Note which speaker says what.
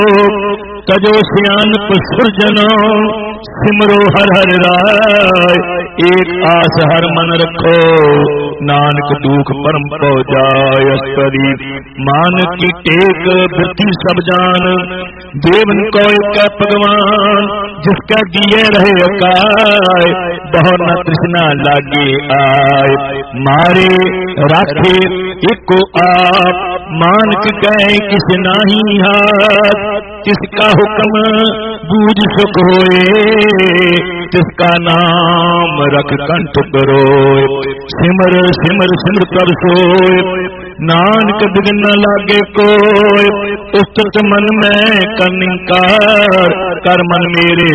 Speaker 1: तजो सियानप सुरजनो सिमरो हर हर राय। एक आस हर मन रखो नानक दुख परम पौ जाय। अस्परी मान की टेक वृत्ति सब जान देवन को एक भगवान जिसका दिए रहे अकाय। बहु न तृष्णा लागे आय मारे राखे एको आप मानक गए किस नाही हाथ। किसका हुक्म बूझ सुख होए तिसका नाम रख कंठ बरोए। सिमर सिमर सिमर कर सोए नानक बिन न लागे कोय। उस्तत मन में कनिकार कर मन मेरे